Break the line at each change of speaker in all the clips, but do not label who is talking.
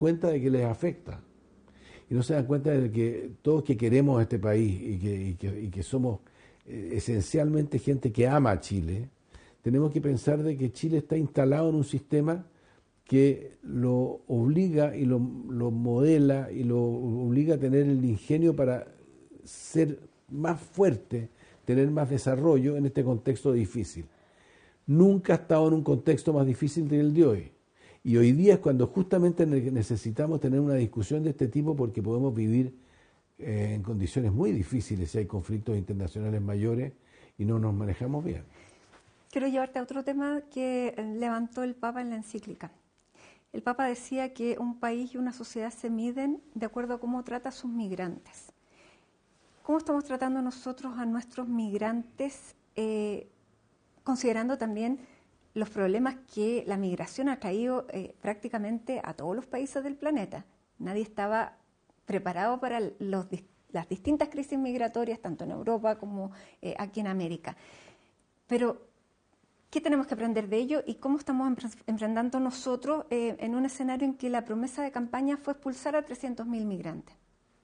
cuenta de que les afecta. Y no se dan cuenta de que todos que queremos este país y que somos esencialmente gente que ama a Chile, tenemos que pensar de que Chile está instalado en un sistema que lo obliga y lo modela y lo obliga a tener el ingenio para ser más fuerte, tener más desarrollo en este contexto difícil. Nunca ha estado en un contexto más difícil que el de hoy. Y hoy día es cuando justamente necesitamos tener una discusión de este tipo porque podemos vivir en condiciones muy difíciles si hay conflictos internacionales mayores y no nos manejamos bien.
Quiero llevarte a otro tema que levantó el Papa en la encíclica. El Papa decía que un país y una sociedad se miden de acuerdo a cómo trata a sus migrantes. ¿Cómo estamos tratando nosotros a nuestros migrantes, considerando también los problemas que la migración ha traído prácticamente a todos los países del planeta? Nadie estaba preparado para las distintas crisis migratorias, tanto en Europa como aquí en América. Pero, ¿qué tenemos que aprender de ello y cómo estamos enfrentando nosotros en un escenario en que la promesa de campaña fue expulsar a 300.000 migrantes?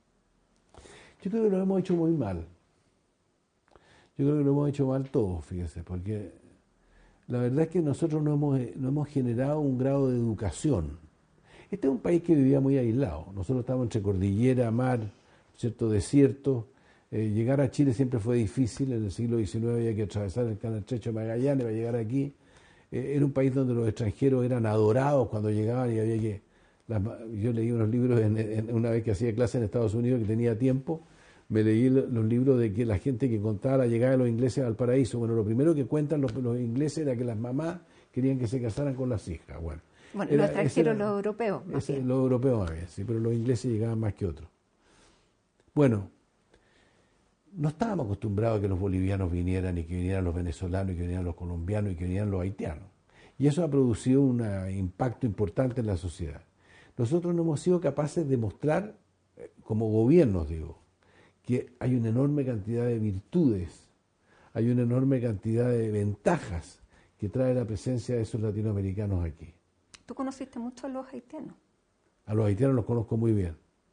Yo creo que lo hemos hecho muy mal. Yo creo que lo hemos hecho mal todos, fíjese, porque la verdad es que nosotros no hemos generado un grado de educación. Este es un país que vivía muy aislado. Nosotros estábamos entre cordillera, mar, cierto desierto. Llegar a Chile siempre fue difícil. En el siglo XIX había que atravesar el canal estrecho de Magallanes para llegar aquí. Era un país donde los extranjeros eran adorados cuando llegaban y había que... Yo leí unos libros una vez que hacía clase en Estados Unidos, que tenía tiempo, me leí los libros de que la gente que contaba la llegada de los ingleses al paraíso. Bueno, lo primero que cuentan los ingleses era que las mamás querían que se casaran con las hijas. Bueno,
los extranjeros, los europeos.
Los europeos más bien, sí, pero los ingleses llegaban más que otros. Bueno, no estábamos acostumbrados a que los bolivianos vinieran y que vinieran los venezolanos y que vinieran los colombianos y que vinieran los haitianos. Y eso ha producido un impacto importante en la sociedad. Nosotros no hemos sido capaces de mostrar, como gobiernos digo, que hay una enorme cantidad de virtudes, hay una enorme cantidad de ventajas que trae la presencia de esos latinoamericanos aquí.
¿Tú conociste mucho a los haitianos?
A los haitianos los conozco muy bien,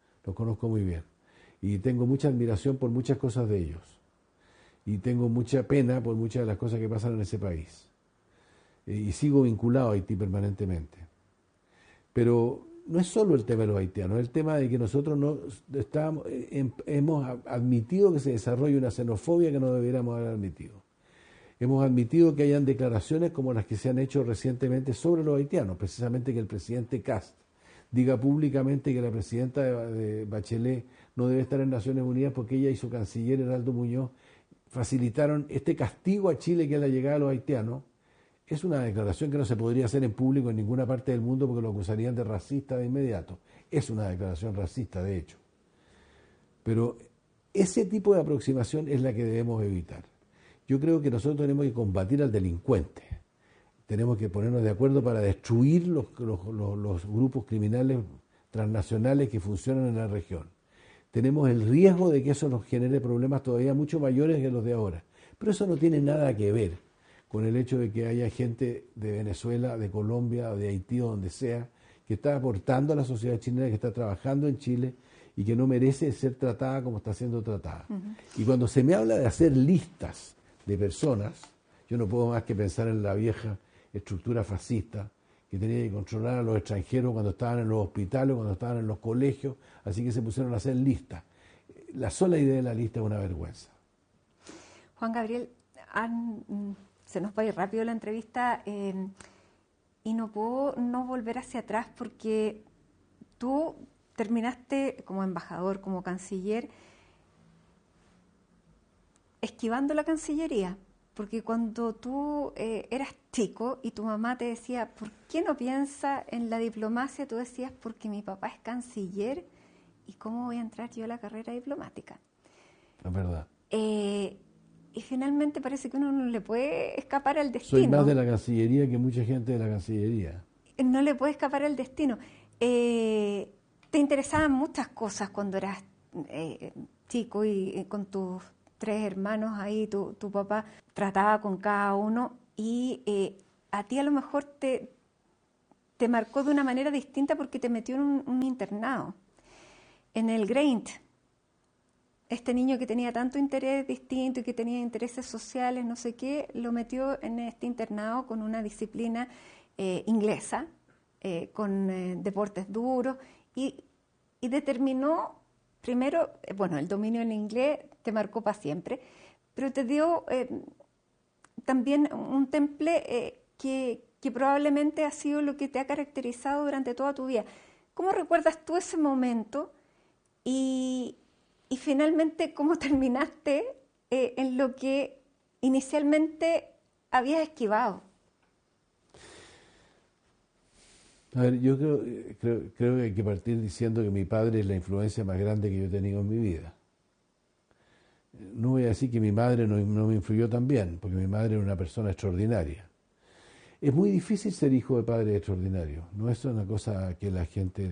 Y tengo mucha admiración por muchas cosas de ellos. Y tengo mucha pena por muchas de las cosas que pasan en ese país. Y sigo vinculado a Haití permanentemente. Pero no es solo el tema de los haitianos, es el tema de que nosotros hemos admitido que se desarrolle una xenofobia que no debiéramos haber admitido. Hemos admitido que hayan declaraciones como las que se han hecho recientemente sobre los haitianos, precisamente que el presidente Kast diga públicamente que la presidenta de Bachelet no debe estar en Naciones Unidas porque ella y su canciller Heraldo Muñoz facilitaron este castigo a Chile que es la llegada de los haitianos. Es una declaración que no se podría hacer en público en ninguna parte del mundo porque lo acusarían de racista de inmediato. Es una declaración racista, de hecho. Pero ese tipo de aproximación es la que debemos evitar. Yo creo que nosotros tenemos que combatir al delincuente. Tenemos que ponernos de acuerdo para destruir los grupos criminales transnacionales que funcionan en la región. Tenemos el riesgo de que eso nos genere problemas todavía mucho mayores que los de ahora. Pero eso no tiene nada que ver con el hecho de que haya gente de Venezuela, de Colombia o de Haití o donde sea, que está aportando a la sociedad chilena, que está trabajando en Chile y que no merece ser tratada como está siendo tratada. Y cuando se me habla de hacer listas de personas, yo no puedo más que pensar en la vieja estructura fascista que tenía que controlar a los extranjeros cuando estaban en los hospitales, cuando estaban en los colegios, así que se pusieron a hacer listas. La sola idea de la lista es una vergüenza.
Juan Gabriel, se nos va a ir rápido la entrevista y no puedo no volver hacia atrás porque tú terminaste como embajador, como canciller, esquivando la Cancillería, porque cuando tú eras chico y tu mamá te decía, ¿por qué no piensa en la diplomacia? Tú decías, porque mi papá es canciller y ¿cómo voy a entrar yo a la carrera diplomática?
Es verdad.
Y finalmente parece que uno no le puede escapar al destino.
Soy más de la Cancillería que mucha gente de la Cancillería.
No le puede escapar al destino. Te interesaban muchas cosas cuando eras chico y con tus 3 hermanos ahí, tu papá trataba con cada uno y a ti a lo mejor te te marcó de una manera distinta porque te metió en un internado, en el Graint. Este niño que tenía tanto interés distinto y que tenía intereses sociales, no sé qué, lo metió en este internado con una disciplina inglesa, con deportes duros, y determinó, primero, bueno, el dominio en inglés te marcó para siempre, pero te dio también un temple que probablemente ha sido lo que te ha caracterizado durante toda tu vida. ¿Cómo recuerdas tú ese momento y finalmente cómo terminaste en lo que inicialmente habías esquivado?
A ver, yo creo que hay que partir diciendo que mi padre es la influencia más grande que yo he tenido en mi vida. No voy a decir que mi madre no me influyó tan bien, porque mi madre era una persona extraordinaria. Es muy difícil ser hijo de padres extraordinarios. No es una cosa que la gente...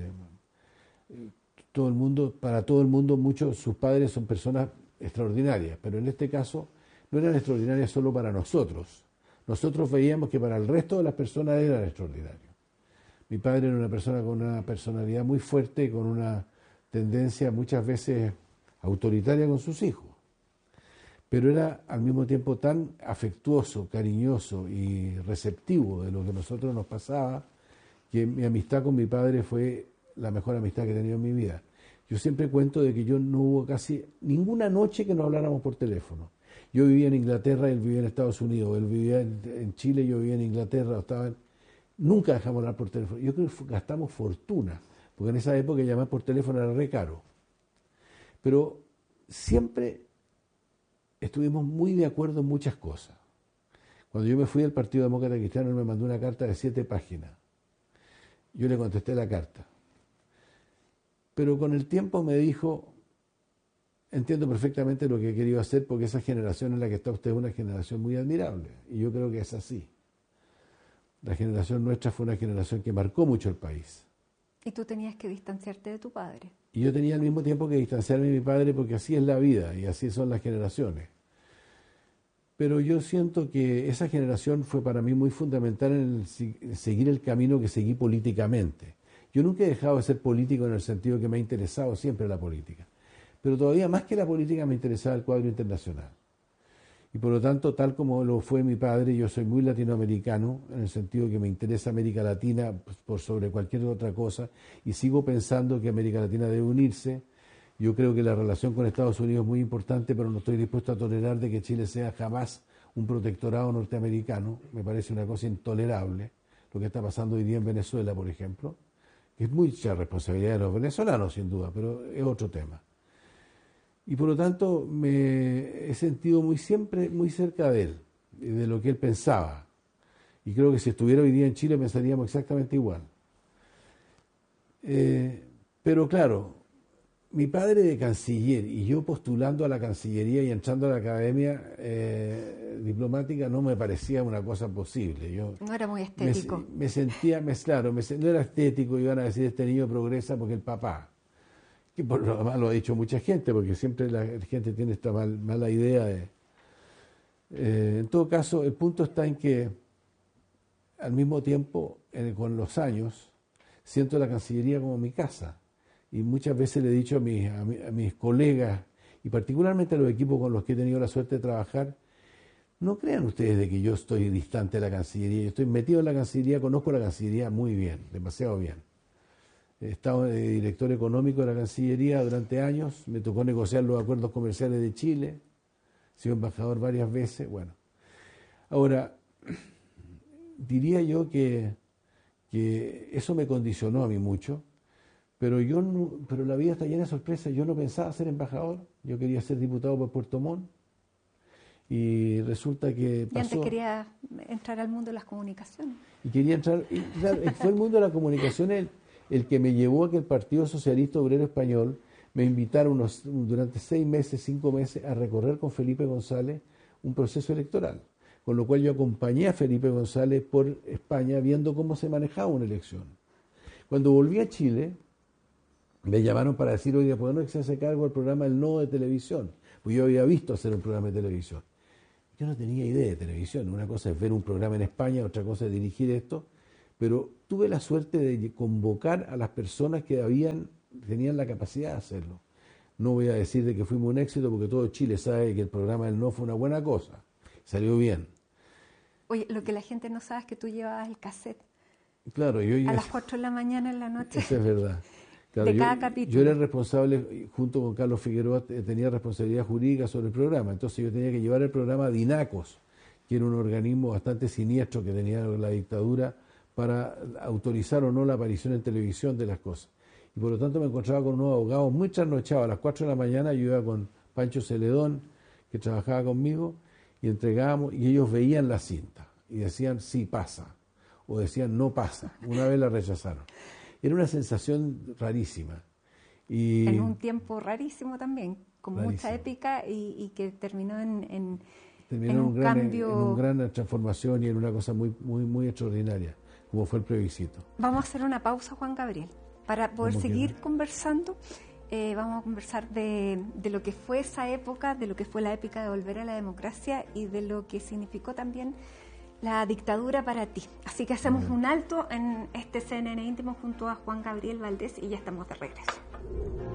Todo el mundo, para todo el mundo, muchos sus padres son personas extraordinarias, pero en este caso no eran extraordinarias solo para nosotros. Nosotros veíamos que para el resto de las personas eran extraordinarios. Mi padre era una persona con una personalidad muy fuerte, con una tendencia muchas veces autoritaria con sus hijos. Pero era al mismo tiempo tan afectuoso, cariñoso y receptivo de lo que a nosotros nos pasaba, que mi amistad con mi padre fue la mejor amistad que he tenido en mi vida. Yo siempre cuento de que yo no hubo casi ninguna noche que no habláramos por teléfono. Yo vivía en Inglaterra, él vivía en Estados Unidos, él vivía en Chile, yo vivía en Inglaterra, nunca dejamos hablar por teléfono. Yo creo que gastamos fortuna, porque en esa época llamar por teléfono era re caro. Pero siempre estuvimos muy de acuerdo en muchas cosas. Cuando yo me fui del Partido Demócrata Cristiano, él me mandó una carta de 7 páginas. Yo le contesté la carta. Pero con el tiempo me dijo, entiendo perfectamente lo que he querido hacer, porque esa generación en la que está usted es una generación muy admirable. Y yo creo que es así. La generación nuestra fue una generación que marcó mucho el país.
Y tú tenías que distanciarte de tu padre.
Y yo tenía al mismo tiempo que distanciarme de mi padre, porque así es la vida y así son las generaciones. Pero yo siento que esa generación fue para mí muy fundamental en seguir el camino que seguí políticamente. Yo nunca he dejado de ser político en el sentido que me ha interesado siempre la política. Pero todavía más que la política me interesaba el cuadro internacional. Y por lo tanto, tal como lo fue mi padre, yo soy muy latinoamericano, en el sentido que me interesa América Latina por sobre cualquier otra cosa, y sigo pensando que América Latina debe unirse. Yo creo que la relación con Estados Unidos es muy importante, pero no estoy dispuesto a tolerar de que Chile sea jamás un protectorado norteamericano. Me parece una cosa intolerable, lo que está pasando hoy día en Venezuela, por ejemplo, que es mucha responsabilidad de los venezolanos, sin duda, pero es otro tema. Y por lo tanto me he sentido siempre muy cerca de él, de lo que él pensaba. Y creo que si estuviera hoy día en Chile pensaríamos exactamente igual. Pero claro, mi padre de canciller y yo postulando a la Cancillería y entrando a la Academia Diplomática no me parecía una cosa posible. Yo
no era muy estético.
Me sentía, no era estético, iban a decir este niño progresa porque el papá. Que por lo demás lo ha dicho mucha gente, porque siempre la gente tiene esta mala idea de... en todo caso, el punto está en que al mismo tiempo, con los años, siento la Cancillería como mi casa. Y muchas veces le he dicho a mis colegas, y particularmente a los equipos con los que he tenido la suerte de trabajar, no crean ustedes de que yo estoy distante de la Cancillería. Yo estoy metido en la Cancillería, conozco la Cancillería muy bien, demasiado bien. He estado de director económico de la Cancillería durante años, me tocó negociar los acuerdos comerciales de Chile, he sido embajador varias veces, bueno. Ahora, diría yo que eso me condicionó a mí mucho, pero pero la vida está llena de sorpresas. Yo no pensaba ser embajador, yo quería ser diputado por Puerto Montt, y resulta que pasó...
Y antes quería entrar al mundo de las comunicaciones.
Y quería entrar, y claro, fue el mundo de la comunicación el que me llevó a que el Partido Socialista Obrero Español me invitara durante 6 meses, 5 meses, a recorrer con Felipe González un proceso electoral. Con lo cual yo acompañé a Felipe González por España viendo cómo se manejaba una elección. Cuando volví a Chile, me llamaron para decir, oiga, ¿por qué no se hace cargo del programa El No de televisión? Pues yo había visto hacer un programa de televisión. Yo no tenía idea de televisión. Una cosa es ver un programa en España, otra cosa es dirigir esto. pero tuve la suerte de convocar a las personas que tenían la capacidad de hacerlo. No voy a decir de que fuimos un éxito porque todo Chile sabe que el programa del No fue una buena cosa, salió bien.
Oye, lo que la gente no sabe es que tú llevabas el cassette.
Claro,
a las 4 de la mañana en la noche.
Eso es verdad. Claro,
de cada capítulo.
Yo era el responsable, junto con Carlos Figueroa, tenía responsabilidad jurídica sobre el programa. Entonces yo tenía que llevar el programa a DINACOS, que era un organismo bastante siniestro que tenía la dictadura, para autorizar o no la aparición en televisión de las cosas. Y por lo tanto me encontraba con unos abogados muy trasnochados. A las 4 de la mañana yo iba con Pancho Celedón, que trabajaba conmigo, y entregábamos, y ellos veían la cinta y decían sí pasa, o decían no pasa. Una vez la rechazaron. Era una sensación rarísima. Y
en un tiempo rarísimo también, con
rarísimo.
Mucha épica y que terminó en
un
cambio.
En una gran transformación y en una cosa muy, muy, muy extraordinaria, como fue el plebiscito.
Vamos a hacer una pausa, Juan Gabriel, para poder seguir conversando. Vamos a conversar de lo que fue esa época, de lo que fue la épica de volver a la democracia y de lo que significó también la dictadura para ti. Así que hacemos un alto en este CNN íntimo junto a Juan Gabriel Valdés y ya estamos de regreso.